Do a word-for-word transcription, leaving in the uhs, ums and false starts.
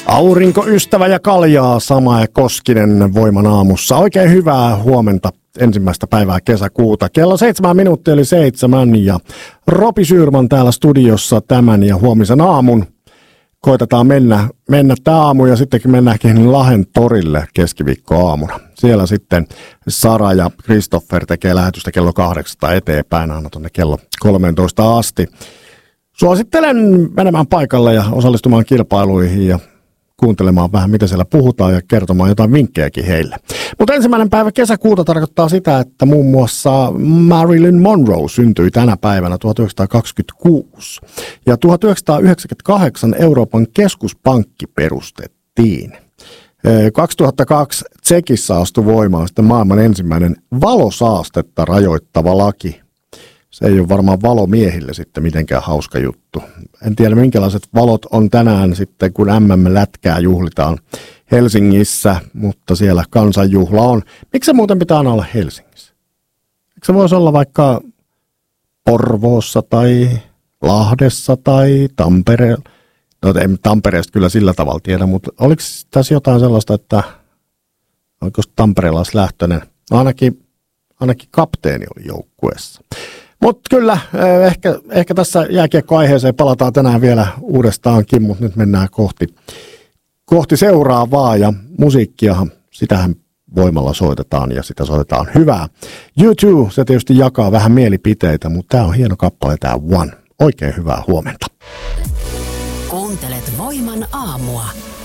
Aurinkoystävä ja kaljaa, Sama ja Koskinen Voiman aamussa. Oikein hyvää huomenta ensimmäistä päivää kesäkuuta. Kello seitsemän minuuttia eli seitsemän ja Ropi Syrman täällä studiossa tämän ja huomisen aamun. Koitetaan mennä, mennä tämä aamu ja sittenkin mennäänkin Lahden torille keskiviikkoaamuna. Siellä sitten Sara ja Christopher tekee lähetystä kello kahdeksasta eteenpäin aina tuonne kello kolmeentoista asti. Suosittelen menemään paikalle ja osallistumaan kilpailuihin ja kuuntelemaan vähän, mitä siellä puhutaan ja kertomaan jotain vinkkejäkin heille. Mutta ensimmäinen päivä kesäkuuta tarkoittaa sitä, että muun muassa Marilyn Monroe syntyi tänä päivänä tuhatyhdeksänsataakaksikymmentäkuusi. Ja tuhatyhdeksänsataayhdeksänkymmentäkahdeksan Euroopan keskuspankki perustettiin. kaksituhattakaksi Tsekissä astui voimaan sitten maailman ensimmäinen valosaastetta rajoittava laki. Se ei ole varmaan valomiehille sitten mitenkään hauska juttu. En tiedä, minkälaiset valot on tänään sitten, kun M M-lätkää juhlitaan Helsingissä, mutta siellä kansanjuhla on. Miksi se muuten pitää aina olla Helsingissä? Eikö se voisi olla vaikka Porvoossa tai Lahdessa tai Tampereella? No ei Tampereesta kyllä sillä tavalla tiedä, mutta oliko tässä jotain sellaista, että oliko tamperelaislähtöinen? No ainakin, ainakin kapteeni oli joukkueessa. Mutta kyllä, ehkä, ehkä tässä jääkiekkoaiheeseen palataan tänään vielä uudestaankin, mutta nyt mennään kohti, kohti seuraavaa ja musiikkiahan, sitähän voimalla soitetaan ja sitä soitetaan hyvää. U two, se tietysti jakaa vähän mielipiteitä, mutta tämä on hieno kappale, tämä One. Oikein hyvää huomenta. Kuuntelet Voiman aamua.